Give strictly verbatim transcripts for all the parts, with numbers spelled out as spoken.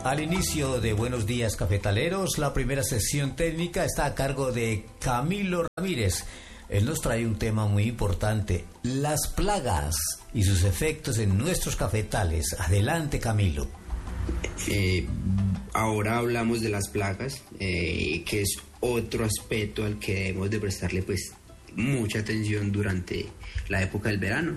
Al inicio de Buenos Días Cafetaleros, la primera sesión técnica está a cargo de Camilo Ramírez. Él nos trae un tema muy importante, las plagas y sus efectos en nuestros cafetales. Adelante, Camilo. Eh, ahora hablamos de las plagas, eh, que es otro aspecto al que debemos de prestarle pues mucha atención durante la época del verano.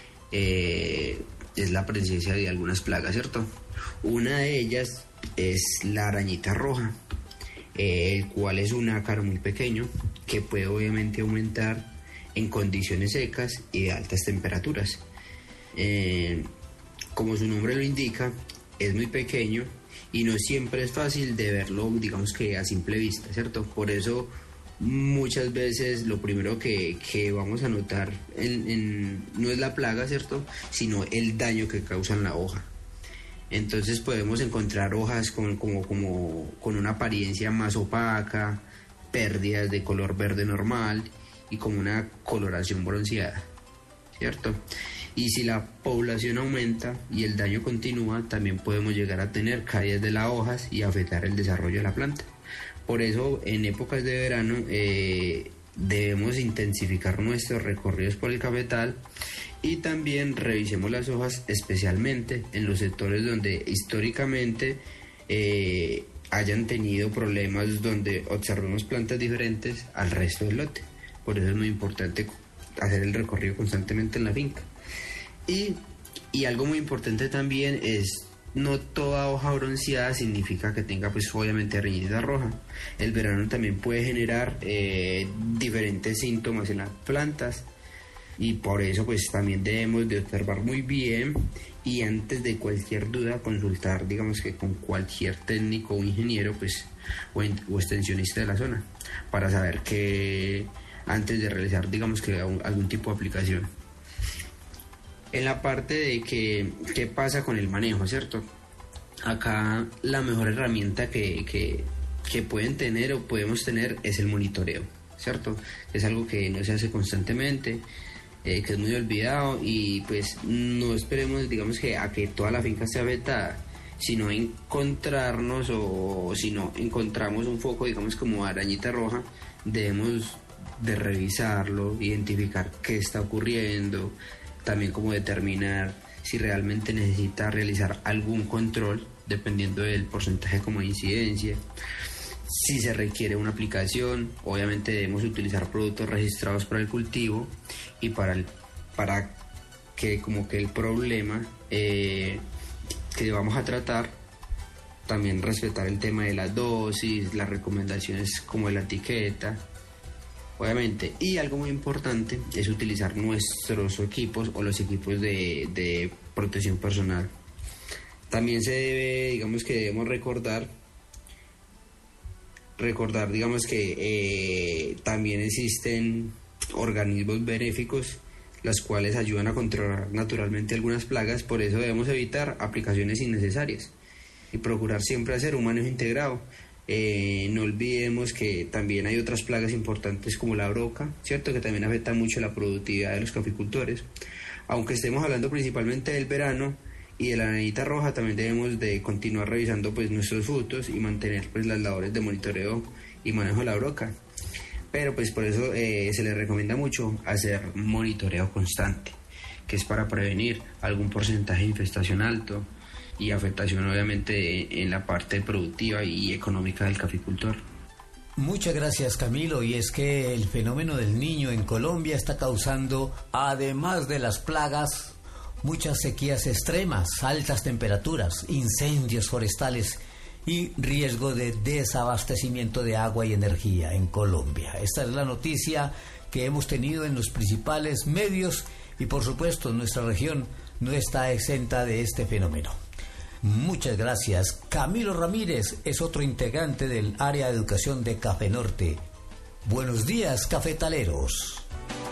Eh, es la presencia de algunas plagas, ¿cierto? Una de ellas es la arañita roja, eh, el cual es un ácaro muy pequeño que puede obviamente aumentar en condiciones secas y de altas temperaturas. Eh, como su nombre lo indica, es muy pequeño y no siempre es fácil de verlo, digamos que a simple vista, ¿cierto? Por eso muchas veces lo primero que, que vamos a notar en, en, no es la plaga, ¿cierto?, sino el daño que causa en la hoja. Entonces podemos encontrar hojas con, como, como, con una apariencia más opaca, pérdidas de color verde normal y como una coloración bronceada, ¿cierto? Y si la población aumenta y el daño continúa, también podemos llegar a tener caídas de las hojas y afectar el desarrollo de la planta. Por eso, en épocas de verano, eh, debemos intensificar nuestros recorridos por el cafetal y también revisemos las hojas, especialmente en los sectores donde históricamente eh, hayan tenido problemas, donde observemos plantas diferentes al resto del lote. Por eso es muy importante hacer el recorrido constantemente en la finca. Y, y algo muy importante también es, no toda hoja bronceada significa que tenga pues obviamente arañita roja. El verano también puede generar eh, diferentes síntomas en las plantas y por eso pues también debemos de observar muy bien y antes de cualquier duda consultar, digamos que con cualquier técnico o ingeniero pues o, en, o extensionista de la zona para saber que antes de realizar digamos que algún, algún tipo de aplicación. En la parte de que qué pasa con el manejo, ¿cierto? Acá la mejor herramienta que, que, que pueden tener o podemos tener es el monitoreo, ¿cierto? Es algo que no se hace constantemente, eh, que es muy olvidado y pues no esperemos, digamos, que a que toda la finca esté afectada, sino encontrarnos o si no encontramos un foco, digamos, como arañita roja, debemos de revisarlo, identificar qué está ocurriendo, también como determinar si realmente necesita realizar algún control dependiendo del porcentaje como de incidencia, si se requiere una aplicación. Obviamente debemos utilizar productos registrados para el cultivo y para, el, para que como que el problema eh, que vamos a tratar, también respetar el tema de la dosis, las recomendaciones como de la etiqueta, obviamente. Y algo muy importante es utilizar nuestros equipos o los equipos de, de protección personal. También se debe, digamos que debemos recordar, recordar, digamos que eh, también existen organismos benéficos, las cuales ayudan a controlar naturalmente algunas plagas. Por eso debemos evitar aplicaciones innecesarias y procurar siempre hacer un manejo integrado. Eh, no olvidemos que también hay otras plagas importantes como la broca, ¿cierto?, que también afecta mucho la productividad de los caficultores. Aunque estemos hablando principalmente del verano y de la arañita roja, también debemos de continuar revisando pues nuestros frutos y mantener pues las labores de monitoreo y manejo de la broca. Pero pues por eso eh, se les recomienda mucho hacer monitoreo constante, que es para prevenir algún porcentaje de infestación alto y afectación obviamente en la parte productiva y económica del caficultor. Muchas gracias, Camilo. Y es que el fenómeno del Niño en Colombia está causando, además de las plagas, muchas sequías extremas, altas temperaturas, incendios forestales y riesgo de desabastecimiento de agua y energía en Colombia. Esta es la noticia que hemos tenido en los principales medios y por supuesto nuestra región no está exenta de este fenómeno. Muchas gracias. Camilo Ramírez es otro integrante del área de educación de Café Norte. Buenos días, cafetaleros.